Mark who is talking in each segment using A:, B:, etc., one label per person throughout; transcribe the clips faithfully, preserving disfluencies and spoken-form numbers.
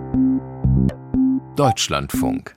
A: Deutschlandfunk.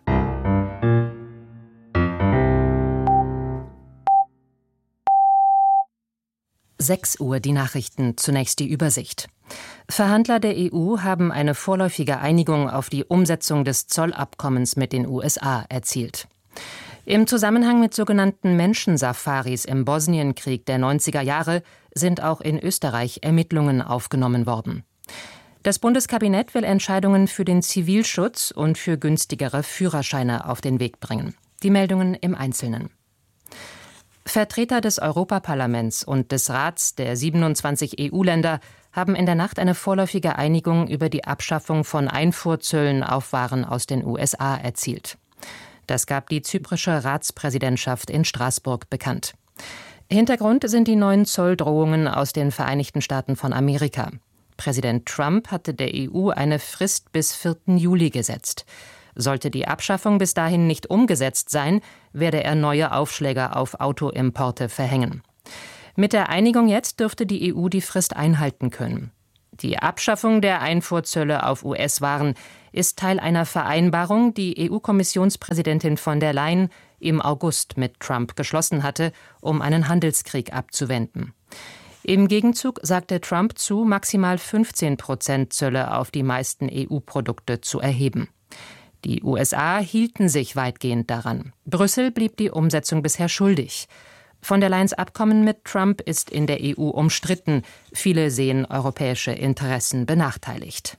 B: sechs Uhr die Nachrichten, zunächst die Übersicht. Verhandler der E U haben eine vorläufige Einigung auf die Umsetzung des Zollabkommens mit den U S A erzielt. Im Zusammenhang mit sogenannten Menschensafaris im Bosnienkrieg der neunziger Jahre sind auch in Österreich Ermittlungen aufgenommen worden. Das Bundeskabinett will Entscheidungen für den Zivilschutz und für günstigere Führerscheine auf den Weg bringen. Die Meldungen im Einzelnen. Vertreter des Europaparlaments und des Rats der siebenundzwanzig E U-Länder haben in der Nacht eine vorläufige Einigung über die Abschaffung von Einfuhrzöllen auf Waren aus den U S A erzielt. Das gab die zyprische Ratspräsidentschaft in Straßburg bekannt. Hintergrund sind die neuen Zolldrohungen aus den Vereinigten Staaten von Amerika. Präsident Trump hatte der E U eine Frist bis vierten Juli gesetzt. Sollte die Abschaffung bis dahin nicht umgesetzt sein, werde er neue Aufschläge auf Autoimporte verhängen. Mit der Einigung jetzt dürfte die E U die Frist einhalten können. Die Abschaffung der Einfuhrzölle auf U S-Waren ist Teil einer Vereinbarung, die E U-Kommissionspräsidentin von der Leyen im August mit Trump geschlossen hatte, um einen Handelskrieg abzuwenden. Im Gegenzug sagte Trump zu, maximal fünfzehn Prozent Zölle auf die meisten E U-Produkte zu erheben. Die U S A hielten sich weitgehend daran. Brüssel blieb die Umsetzung bisher schuldig. Von der Leyens Abkommen mit Trump ist in der E U umstritten. Viele sehen europäische Interessen benachteiligt.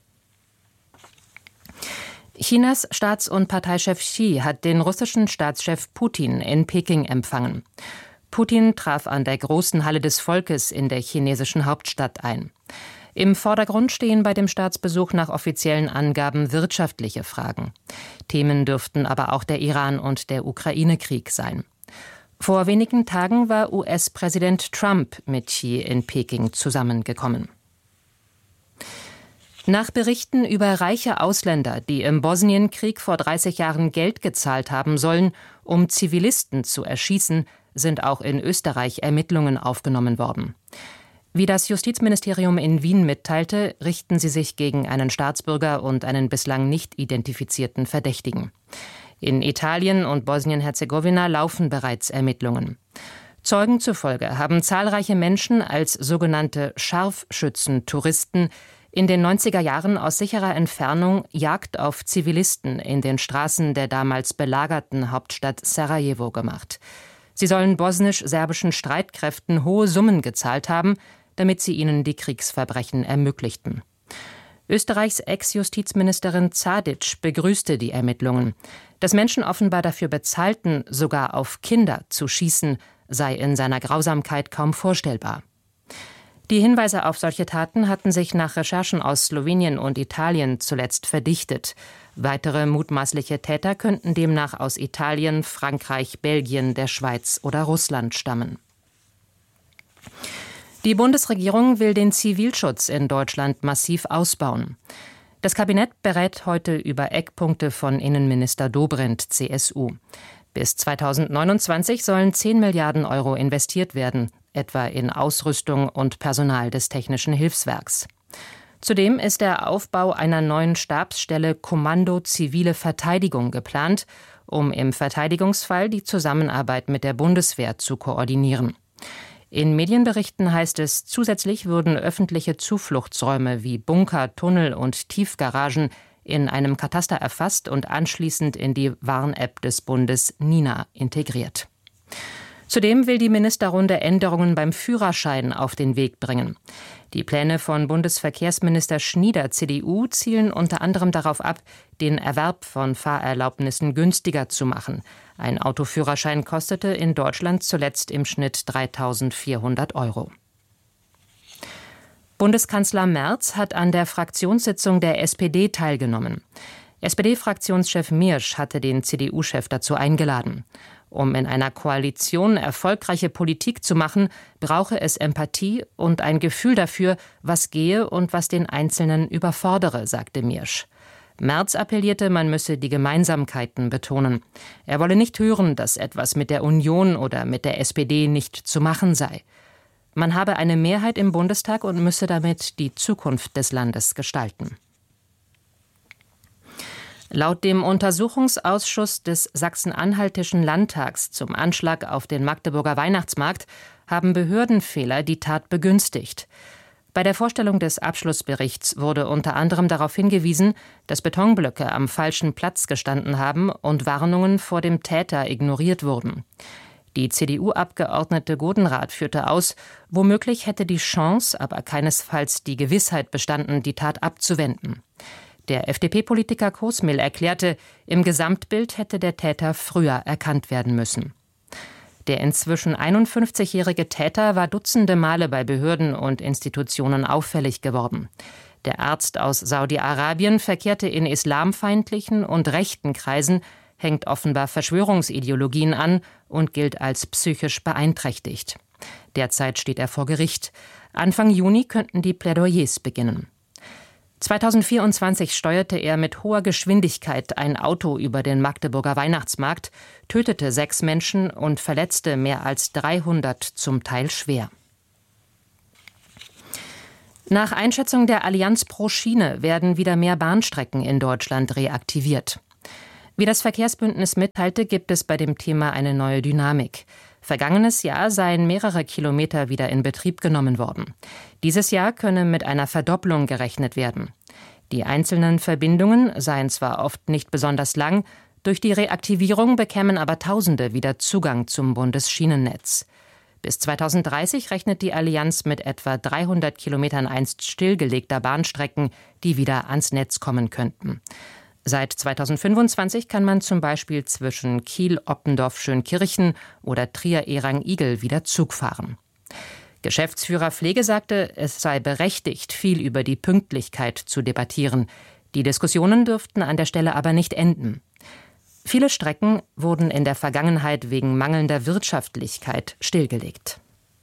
B: Chinas Staats- und Parteichef Xi hat den russischen Staatschef Putin in Peking empfangen. Putin traf an der Großen Halle des Volkes in der chinesischen Hauptstadt ein. Im Vordergrund stehen bei dem Staatsbesuch nach offiziellen Angaben wirtschaftliche Fragen. Themen dürften aber auch der Iran- und der Ukraine-Krieg sein. Vor wenigen Tagen war U S-Präsident Trump mit Xi in Peking zusammengekommen. Nach Berichten über reiche Ausländer, die im Bosnienkrieg vor dreißig Jahren Geld gezahlt haben sollen, um Zivilisten zu erschießen, sind auch in Österreich Ermittlungen aufgenommen worden. Wie das Justizministerium in Wien mitteilte, richten sie sich gegen einen Staatsbürger und einen bislang nicht identifizierten Verdächtigen. In Italien und Bosnien-Herzegowina laufen bereits Ermittlungen. Zeugen zufolge haben zahlreiche Menschen als sogenannte Scharfschützen-Touristen in den neunziger Jahren aus sicherer Entfernung Jagd auf Zivilisten in den Straßen der damals belagerten Hauptstadt Sarajevo gemacht. Sie sollen bosnisch-serbischen Streitkräften hohe Summen gezahlt haben, damit sie ihnen die Kriegsverbrechen ermöglichten. Österreichs Ex-Justizministerin Zadic begrüßte die Ermittlungen. Dass Menschen offenbar dafür bezahlten, sogar auf Kinder zu schießen, sei in seiner Grausamkeit kaum vorstellbar. Die Hinweise auf solche Taten hatten sich nach Recherchen aus Slowenien und Italien zuletzt verdichtet. Weitere mutmaßliche Täter könnten demnach aus Italien, Frankreich, Belgien, der Schweiz oder Russland stammen. Die Bundesregierung will den Zivilschutz in Deutschland massiv ausbauen. Das Kabinett berät heute über Eckpunkte von Innenminister Dobrindt, C S U. Bis zweitausendneunundzwanzig sollen zehn Milliarden Euro investiert werden, etwa in Ausrüstung und Personal des Technischen Hilfswerks. Zudem ist der Aufbau einer neuen Stabsstelle Kommando Zivile Verteidigung geplant, um im Verteidigungsfall die Zusammenarbeit mit der Bundeswehr zu koordinieren. In Medienberichten heißt es, zusätzlich würden öffentliche Zufluchtsräume wie Bunker, Tunnel und Tiefgaragen in einem Kataster erfasst und anschließend in die Warn-App des Bundes Nina integriert. Zudem will die Ministerrunde Änderungen beim Führerschein auf den Weg bringen. Die Pläne von Bundesverkehrsminister Schnieder, C D U, zielen unter anderem darauf ab, den Erwerb von Fahrerlaubnissen günstiger zu machen. Ein Autoführerschein kostete in Deutschland zuletzt im Schnitt dreitausendvierhundert Euro. Bundeskanzler Merz hat an der Fraktionssitzung der S P D teilgenommen. S P D-Fraktionschef Miersch hatte den C D U-Chef dazu eingeladen. Um in einer Koalition erfolgreiche Politik zu machen, brauche es Empathie und ein Gefühl dafür, was gehe und was den Einzelnen überfordere, sagte Miersch. Merz appellierte, man müsse die Gemeinsamkeiten betonen. Er wolle nicht hören, dass etwas mit der Union oder mit der S P D nicht zu machen sei. Man habe eine Mehrheit im Bundestag und müsse damit die Zukunft des Landes gestalten. Laut dem Untersuchungsausschuss des Sachsen-Anhaltischen Landtags zum Anschlag auf den Magdeburger Weihnachtsmarkt haben Behördenfehler die Tat begünstigt. Bei der Vorstellung des Abschlussberichts wurde unter anderem darauf hingewiesen, dass Betonblöcke am falschen Platz gestanden haben und Warnungen vor dem Täter ignoriert wurden. Die C D U-Abgeordnete Godenrath führte aus, womöglich hätte die Chance, aber keinesfalls die Gewissheit bestanden, die Tat abzuwenden. Der F D P-Politiker Kosmil erklärte, im Gesamtbild hätte der Täter früher erkannt werden müssen. Der inzwischen einundfünfzigjährige Täter war dutzende Male bei Behörden und Institutionen auffällig geworden. Der Arzt aus Saudi-Arabien verkehrte in islamfeindlichen und rechten Kreisen, hängt offenbar Verschwörungsideologien an und gilt als psychisch beeinträchtigt. Derzeit steht er vor Gericht. Anfang Juni könnten die Plädoyers beginnen. zweitausendvierundzwanzig steuerte er mit hoher Geschwindigkeit ein Auto über den Magdeburger Weihnachtsmarkt, tötete sechs Menschen und verletzte mehr als dreihundert, zum Teil schwer. Nach Einschätzung der Allianz pro Schiene werden wieder mehr Bahnstrecken in Deutschland reaktiviert. Wie das Verkehrsbündnis mitteilte, gibt es bei dem Thema eine neue Dynamik. Vergangenes Jahr seien mehrere Kilometer wieder in Betrieb genommen worden. Dieses Jahr könne mit einer Verdopplung gerechnet werden. Die einzelnen Verbindungen seien zwar oft nicht besonders lang, durch die Reaktivierung bekämen aber Tausende wieder Zugang zum Bundesschienennetz. Bis zweitausenddreißig rechnet die Allianz mit etwa dreihundert Kilometern einst stillgelegter Bahnstrecken, die wieder ans Netz kommen könnten. Seit zweitausendfünfundzwanzig kann man zum Beispiel zwischen Kiel, Oppendorf, Schönkirchen oder Trier-Erang-Igel wieder Zug fahren. Geschäftsführer Pflege sagte, es sei berechtigt, viel über die Pünktlichkeit zu debattieren. Die Diskussionen dürften an der Stelle aber nicht enden. Viele Strecken wurden in der Vergangenheit wegen mangelnder Wirtschaftlichkeit stillgelegt.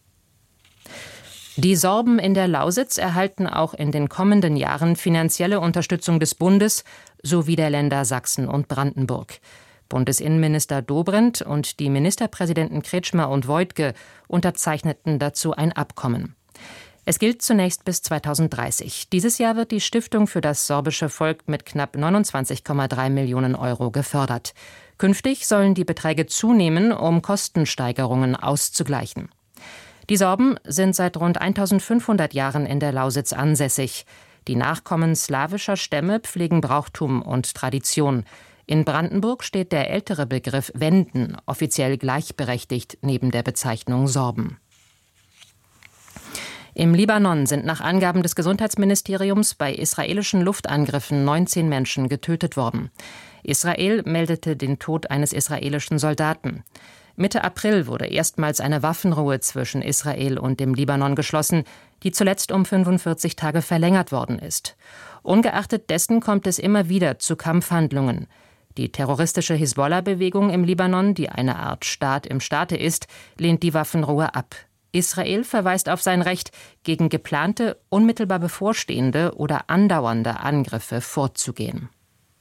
B: Die Sorben in der Lausitz erhalten auch in den kommenden Jahren finanzielle Unterstützung des Bundes sowie der Länder Sachsen und Brandenburg. Bundesinnenminister Dobrindt und die Ministerpräsidenten Kretschmer und Woidke unterzeichneten dazu ein Abkommen. Es gilt zunächst bis zweitausenddreißig. Dieses Jahr wird die Stiftung für das sorbische Volk mit knapp neunundzwanzig Komma drei Millionen Euro gefördert. Künftig sollen die Beträge zunehmen, um Kostensteigerungen auszugleichen. Die Sorben sind seit rund eintausendfünfhundert Jahren in der Lausitz ansässig. Die Nachkommen slawischer Stämme pflegen Brauchtum und Tradition. In Brandenburg steht der ältere Begriff Wenden, offiziell gleichberechtigt neben der Bezeichnung Sorben. Im Libanon sind nach Angaben des Gesundheitsministeriums bei israelischen Luftangriffen neunzehn Menschen getötet worden. Israel meldete den Tod eines israelischen Soldaten. Mitte April wurde erstmals eine Waffenruhe zwischen Israel und dem Libanon geschlossen, die zuletzt um fünfundvierzig Tage verlängert worden ist. Ungeachtet dessen kommt es immer wieder zu Kampfhandlungen. Die terroristische Hisbollah-Bewegung im Libanon, die eine Art Staat im Staate ist, lehnt die Waffenruhe ab. Israel verweist auf sein Recht, gegen geplante, unmittelbar bevorstehende oder andauernde Angriffe vorzugehen.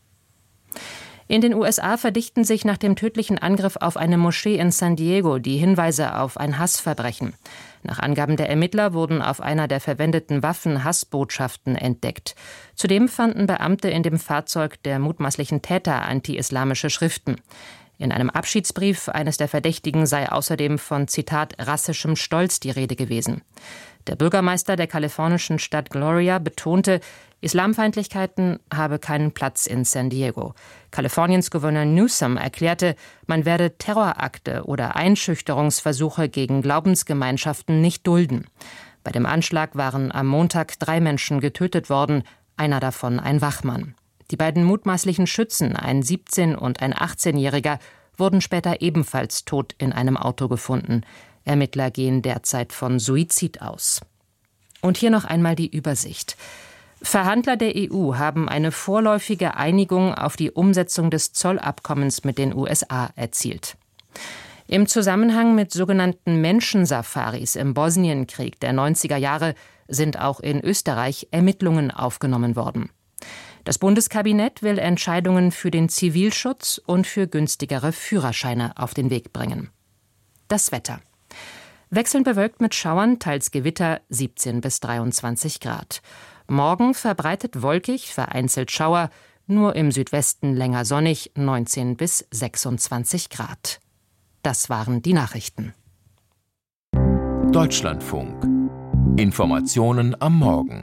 B: In den U S A verdichten sich nach dem tödlichen Angriff auf eine Moschee in San Diego die Hinweise auf ein Hassverbrechen. Nach Angaben der Ermittler wurden auf einer der verwendeten Waffen Hassbotschaften entdeckt. Zudem fanden Beamte in dem Fahrzeug der mutmaßlichen Täter anti-islamische Schriften. In einem Abschiedsbrief eines der Verdächtigen sei außerdem von, Zitat, rassischem Stolz die Rede gewesen. Der Bürgermeister der kalifornischen Stadt Gloria betonte, Islamfeindlichkeiten habe keinen Platz in San Diego. Kaliforniens Gouverneur Newsom erklärte, man werde Terrorakte oder Einschüchterungsversuche gegen Glaubensgemeinschaften nicht dulden. Bei dem Anschlag waren am Montag drei Menschen getötet worden, einer davon ein Wachmann. Die beiden mutmaßlichen Schützen, ein siebzehn- und ein achtzehnjähriger, wurden später ebenfalls tot in einem Auto gefunden. Ermittler gehen derzeit von Suizid aus. Und hier noch einmal die Übersicht. Verhandler der E U haben eine vorläufige Einigung auf die Umsetzung des Zollabkommens mit den U S A erzielt. Im Zusammenhang mit sogenannten Menschensafaris im Bosnienkrieg der neunziger Jahre sind auch in Österreich Ermittlungen aufgenommen worden. Das Bundeskabinett will Entscheidungen für den Zivilschutz und für günstigere Führerscheine auf den Weg bringen. Das Wetter. Wechselnd bewölkt mit Schauern, teils Gewitter, siebzehn bis dreiundzwanzig Grad. Morgen verbreitet wolkig, vereinzelt Schauer, Nur im Südwesten länger sonnig, neunzehn bis sechsundzwanzig Grad. Das waren die Nachrichten.
A: Deutschlandfunk. Informationen am Morgen.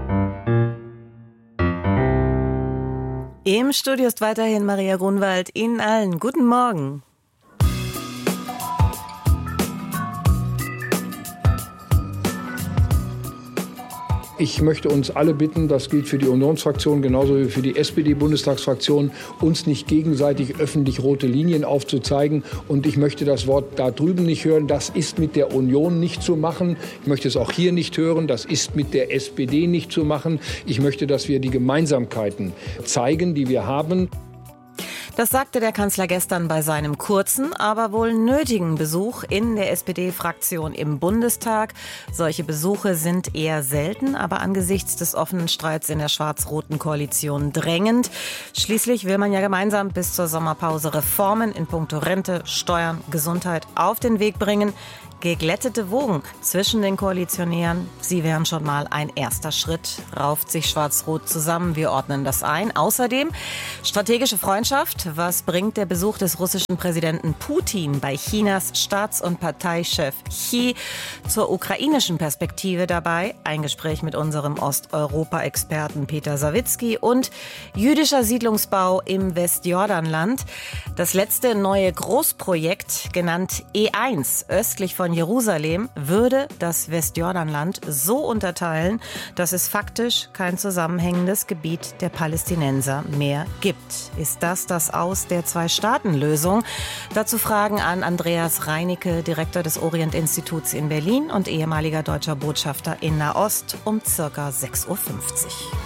C: Im Studio ist weiterhin Maria Grunwald. Ihnen allen guten Morgen.
D: Ich möchte uns alle bitten, das gilt für die Unionsfraktion genauso wie für die S P D-Bundestagsfraktion, uns nicht gegenseitig öffentlich rote Linien aufzuzeigen. Und ich möchte das Wort da drüben nicht hören. Das ist mit der Union nicht zu machen. Ich möchte es auch hier nicht hören. Das ist mit der S P D nicht zu machen. Ich möchte, dass wir die Gemeinsamkeiten zeigen, die wir haben.
C: Das sagte der Kanzler gestern bei seinem kurzen, aber wohl nötigen Besuch in der S P D-Fraktion im Bundestag. Solche Besuche sind eher selten, aber angesichts des offenen Streits in der schwarz-roten Koalition drängend. Schließlich will man ja gemeinsam bis zur Sommerpause Reformen in puncto Rente, Steuern, Gesundheit auf den Weg bringen. Geglättete Wogen zwischen den Koalitionären, sie wären schon mal ein erster Schritt. Rauft sich Schwarz-Rot zusammen, wir ordnen das ein. Außerdem strategische Freundschaft. Was bringt der Besuch des russischen Präsidenten Putin bei Chinas Staats- und Parteichef Xi zur ukrainischen Perspektive dabei? Ein Gespräch mit unserem Osteuropa-Experten Peter Sawicki und jüdischer Siedlungsbau im Westjordanland. Das letzte neue Großprojekt, genannt E eins, östlich von Jerusalem, würde das Westjordanland so unterteilen, dass es faktisch kein zusammenhängendes Gebiet der Palästinenser mehr gibt. Ist das das Aus der Zwei-Staaten-Lösung? Dazu Fragen an Andreas Reinicke, Direktor des Orient-Instituts in Berlin und ehemaliger deutscher Botschafter in Nahost, um circa sechs Uhr fünfzig.